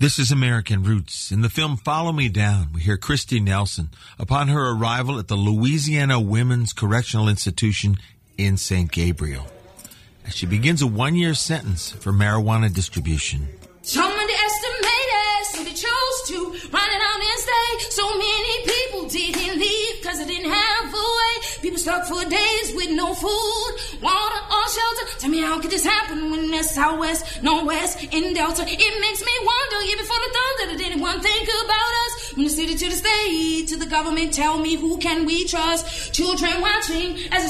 This is American Roots. In the film Follow Me Down, we hear Christy Nelson upon her arrival at the Louisiana Women's Correctional Institution in St. Gabriel, as she begins a 1-year sentence for marijuana distribution. Some underestimated, so they chose to run it out and stay. So many people didn't leave because they didn't have a way. People stuck for days with no food, water, or shelter. Tell me, how could this happen when there's Southwest, Northwest, in Delta? It makes me wonder, even before the thunder, did anyone think about us? From the city to the state, to the government, tell me, who can we trust? Children watching as